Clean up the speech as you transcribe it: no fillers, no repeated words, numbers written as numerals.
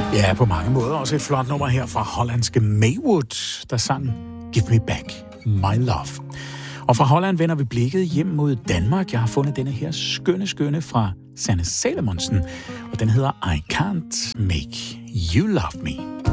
Ja, på mange måder også et flot nummer her fra hollandske Maywood, der sang Give Me Back My Love. Og fra Holland vender vi blikket hjem mod Danmark. Jeg har fundet denne her skønne fra Sanne Salomonsen, og den hedder I Can't Make You Love Me.